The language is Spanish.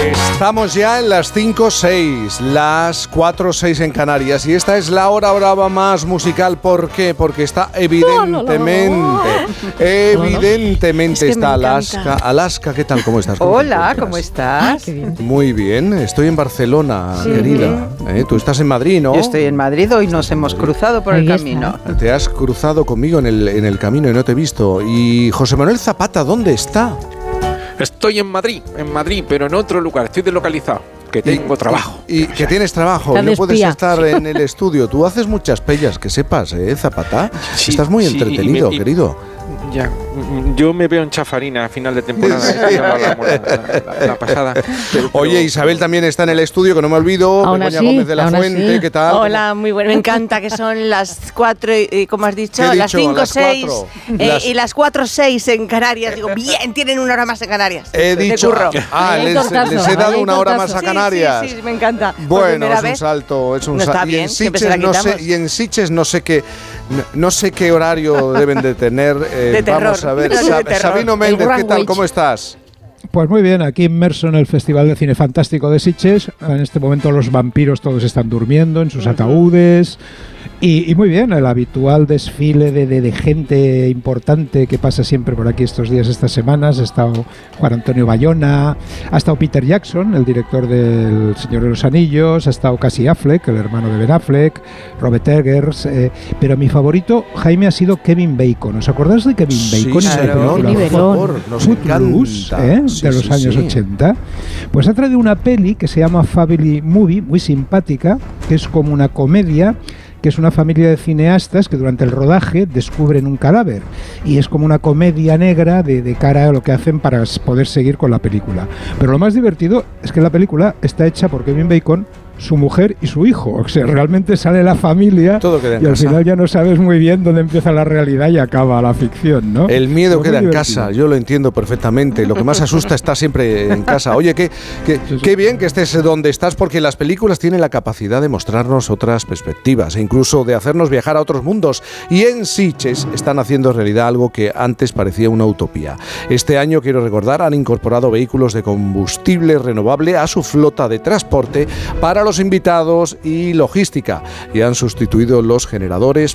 Estamos ya en las 5:06, las 4:06 en Canarias, y esta es la hora brava más musical. ¿Por qué? Porque está evidentemente está Alaska. Alaska, ¿qué tal? ¿Cómo estás? Hola, ¿cómo estás? Qué bien. Muy bien, estoy en Barcelona, Sí. querida. Tú estás en Madrid, ¿no? Yo estoy en Madrid, hoy nos hemos cruzado por el Ahí camino. Te has cruzado conmigo en el camino y no te he visto. ¿Y José Manuel Zapata dónde está? Estoy en Madrid, pero en otro lugar. Estoy deslocalizado, que tengo trabajo. Y que tienes trabajo, Está y no de puedes espía. estar en el estudio. Tú haces muchas pellas, que sepas, Zapata. Sí, Estás muy sí, entretenido, y- querido. Ya, yo me veo en chafarina a final de temporada. Esto ya lo hablamos la pasada. Pero- Oye, Isabel también está en el estudio, que no me olvido. Aún Begoña así, Gómez de la aún Fuente, así. ¿qué tal? Hola, muy bueno. Me encanta que son las 4 y como has dicho, ¿Qué he las dicho? 5, Las 6 4. y las 4:06 en Canarias. Digo, bien, tienen una hora más en Canarias. He De dicho. curro. Ah, Ahí hay tortazo, les he ahí dado hay una hora tortazo. más a Canarias. Sí, me encanta. Por Bueno, primera es un vez. salto, No está salto. bien, siempre se la quitamos. Y en Sitges no sé qué horario deben de tener. De terror. Vamos a ver, De terror. Sabino Méndez, ¿qué tal? Greenwich. ¿Cómo estás? Pues muy bien, aquí inmerso en el Festival de Cine Fantástico de Sitges. En este momento los vampiros todos están durmiendo en sus ataúdes. Y muy bien, el habitual desfile de gente importante que pasa siempre por aquí estos días, estas semanas. Ha estado Juan Antonio Bayona, ha estado Peter Jackson, el director del Señor de los Anillos, ha estado Casey Affleck, el hermano de Ben Affleck, Robert Eggers, pero mi favorito, Jaime, ha sido Kevin Bacon. ¿Os acordáis de Kevin Bacon? Sí, en la señor, película por favor, nos Footloose, encanta. de los años 80? Pues ha traído una peli que se llama Family Movie, muy simpática, que es como una comedia, que es una familia de cineastas que durante el rodaje descubren un cadáver, y es como una comedia negra de cara a lo que hacen para poder seguir con la película. Pero lo más divertido es que la película está hecha por Kevin Bacon, su mujer y su hijo. O sea, realmente sale la familia Todo queda en y al casa. final ya no sabes muy bien dónde empieza la realidad y acaba la ficción, ¿no? El miedo Pues queda muy en divertido. casa, yo lo entiendo perfectamente. Lo que más asusta está siempre en casa. Oye, qué bien que estés donde estás, porque las películas tienen la capacidad de mostrarnos otras perspectivas e incluso de hacernos viajar a otros mundos. Y en Sitges están haciendo realidad algo que antes parecía una utopía. Este año, quiero recordar, han incorporado vehículos de combustible renovable a su flota de transporte para los invitados y logística, y han sustituido los generadores